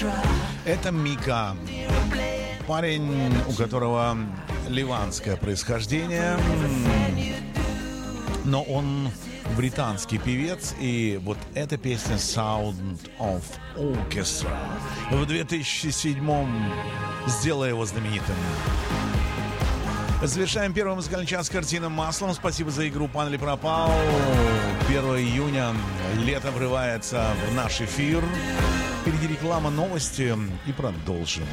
Это Мика, парень, у которого ливанское происхождение, но он британский певец, и вот эта песня Sound of Orchestra в 2007-м сделала его знаменитым. Завершаем первый музыкальный час картиной «Маслом». Спасибо за игру «Пан или пропал». 1 июня лето врывается в наш эфир. Впереди реклама, новости и продолжим.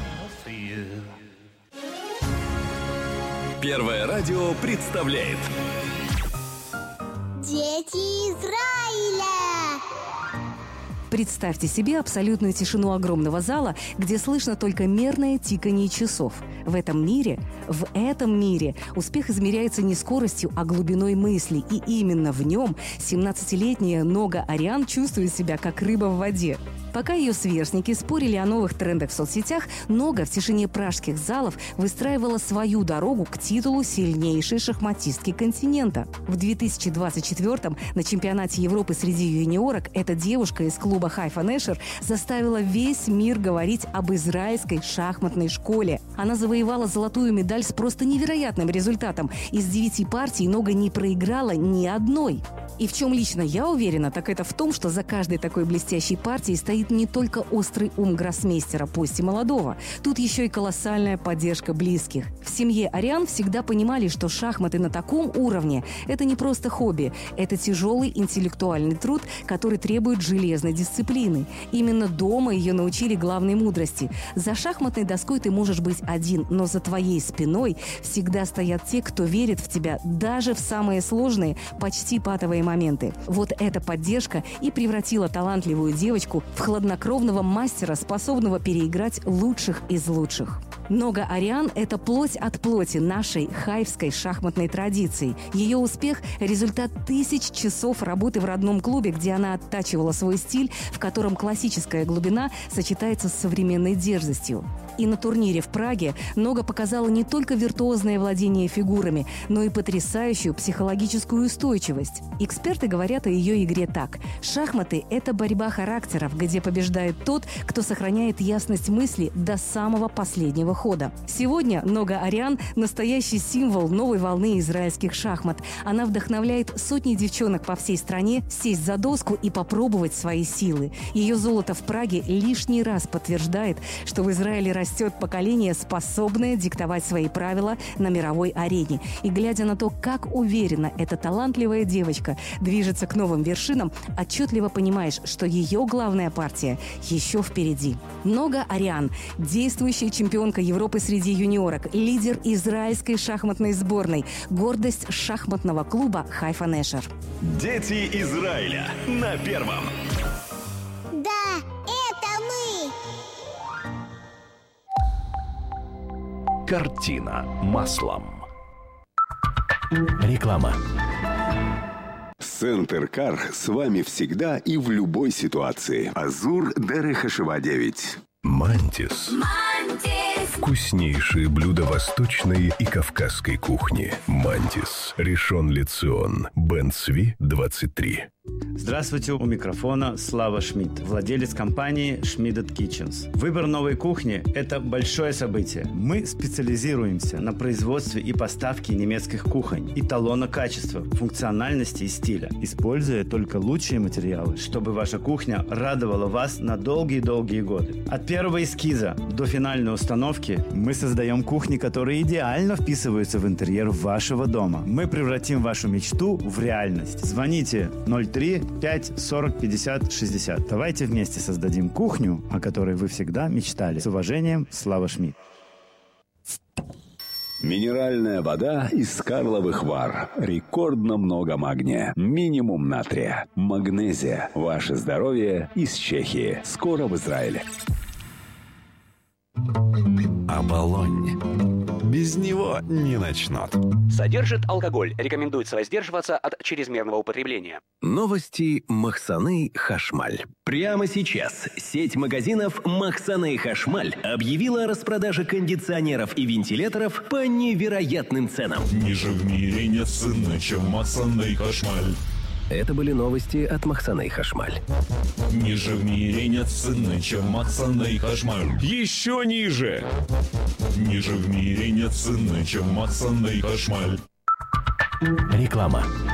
Первое радио представляет Дети Израиля. Представьте себе абсолютную тишину огромного зала, где слышно только мерное тиканье часов. В этом мире успех измеряется не скоростью, а глубиной мысли. И именно в нем 17-летняя Нога Ариан чувствует себя как рыба в воде. Пока ее сверстники спорили о новых трендах в соцсетях, Нога в тишине пражских залов выстраивала свою дорогу к титулу сильнейшей шахматистки континента. В 2024-м на чемпионате Европы среди юниорок эта девушка из клуба Хайфа Нэшер заставила весь мир говорить об израильской шахматной школе. Она завоевала золотую медаль с просто невероятным результатом. Из 9 партий Нога не проиграла ни одной. И в чем лично я уверена, так это в том, что за каждой такой блестящей партией стоит не только острый ум гроссмейстера, пусть и молодого. Тут еще и колоссальная поддержка близких. В семье Ариан всегда понимали, что шахматы на таком уровне – это не просто хобби. Это тяжелый интеллектуальный труд, который требует железной дисциплины. Именно дома ее научили главной мудрости. За шахматной доской ты можешь быть один, но за твоей спиной всегда стоят те, кто верит в тебя даже в самые сложные, почти патовые моменты. Вот эта поддержка и превратила талантливую девочку в хладнокровного мастера, способного переиграть лучших из лучших. Нога Ариан – это плоть от плоти нашей хайфской шахматной традиции. Ее успех – результат тысяч часов работы в родном клубе, где она оттачивала свой стиль, в котором классическая глубина сочетается с современной дерзостью. И на турнире в Праге Нога показала не только виртуозное владение фигурами, но и потрясающую психологическую устойчивость. Эксперты говорят о ее игре так. Шахматы – это борьба характеров, где побеждает тот, кто сохраняет ясность мысли до самого последнего хода. Сегодня Нога Ариан – настоящий символ новой волны израильских шахмат. Она вдохновляет сотни девчонок по всей стране сесть за доску и попробовать свои силы. Ее золото в Праге лишний раз подтверждает, что в Израиле растет поколение, способное диктовать свои правила на мировой арене. И глядя на то, как уверенно эта талантливая девочка движется к новым вершинам, отчетливо понимаешь, что ее главная партия еще впереди. Нога Ариан – действующая чемпионка Европы среди юниорок, лидер израильской шахматной сборной, гордость шахматного клуба Хайфа Нэшер. Дети Израиля на первом. Да, это мы. Картина маслом. Реклама. Центр Кар с вами всегда и в любой ситуации. Азур Дерехашева 9. Мантис. Вкуснейшие блюда восточной и кавказской кухни. Мантис. Ришон Ле Цион. Бен Цви, 23. Здравствуйте, у микрофона Слава Шмидт, владелец компании Schmidт Kitchens. Выбор новой кухни – это большое событие. Мы специализируемся на производстве и поставке немецких кухонь, эталона качества, функциональности и стиля, используя только лучшие материалы, чтобы ваша кухня радовала вас на долгие-долгие годы. От первого эскиза до финальной установки мы создаем кухни, которые идеально вписываются в интерьер вашего дома. Мы превратим вашу мечту в реальность. Звоните 03 5 40 50 60. Давайте вместе создадим кухню, о которой вы всегда мечтали. С уважением, Слава Шмидт. Минеральная вода из Карловых Вар. Рекордно много магния. Минимум натрия. Магнезия. Ваше здоровье из Чехии. Скоро в Израиле. Оболонь. Без него не начнут. Содержит алкоголь. Рекомендуется воздерживаться от чрезмерного употребления. Новости Махсаны Хашмаль. Прямо сейчас сеть магазинов «Махсаны Хашмаль» объявила о распродаже кондиционеров и вентиляторов по невероятным ценам. Ниже в мире нет цены, чем Махсаны Хашмаль. Это были новости от Махсаны Хашмаль. Ниже в мире нет цены, чем Махсаны Хашмаль. Еще ниже. Ниже в мире нет цены, чем Махсаны Хашмаль. Реклама.